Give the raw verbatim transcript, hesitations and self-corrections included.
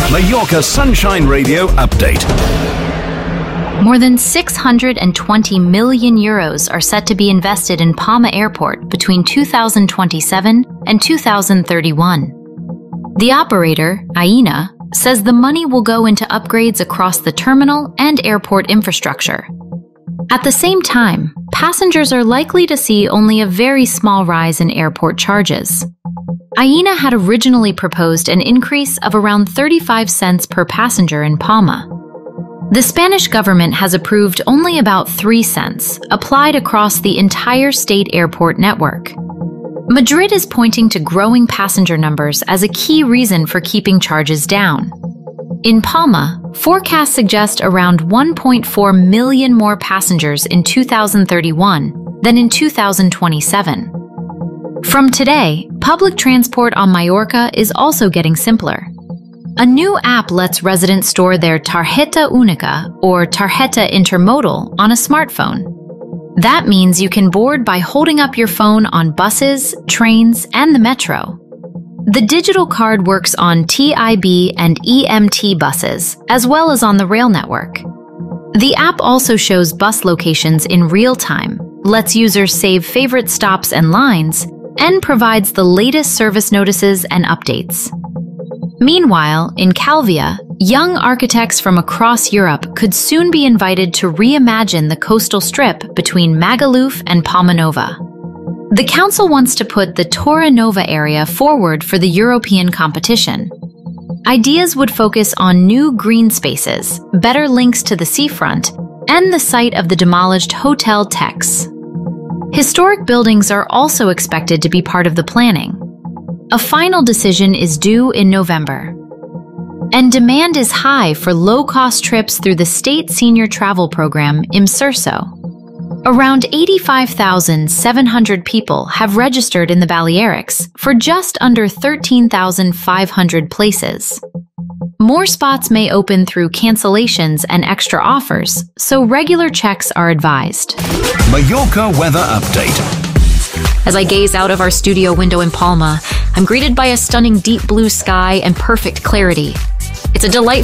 Mallorca Sunshine Radio update. More than six hundred twenty million euros are set to be invested in Palma Airport between two thousand twenty-seven and two thousand thirty-one. The operator, Aena, says the money will go into upgrades across the terminal and airport infrastructure. At the same time, passengers are likely to see only a very small rise in airport charges. Aena had originally proposed an increase of around thirty-five cents per passenger in Palma. The Spanish government has approved only about three cents, applied across the entire state airport network. Madrid is pointing to growing passenger numbers as a key reason for keeping charges down. In Palma, forecasts suggest around one point four million more passengers in two thousand thirty-one than in two thousand twenty-seven. From today, public transport on Mallorca is also getting simpler. A new app lets residents store their Tarjeta Única or Tarjeta Intermodal on a smartphone. That means you can board by holding up your phone on buses, trains, and the metro. The digital card works on T I B and E M T buses, as well as on the rail network. The app also shows bus locations in real time, lets users save favorite stops and lines, and provides the latest service notices and updates. Meanwhile, in Calvia, young architects from across Europe could soon be invited to reimagine the coastal strip between Magaluf and Palma Nova. The council wants to put the Torre Nova area forward for the European competition. Ideas would focus on new green spaces, better links to the seafront, and the site of the demolished Hotel Tex. Historic buildings are also expected to be part of the planning. A final decision is due in November. And demand is high for low-cost trips through the state senior travel program Imserso. Around eighty-five thousand seven hundred people have registered in the Balearics for just under thirteen thousand five hundred places. More spots may open through cancellations and extra offers, so regular checks are advised. Mallorca weather update. As I gaze out of our studio window in Palma, I'm greeted by a stunning deep blue sky and perfect clarity. It's a delightful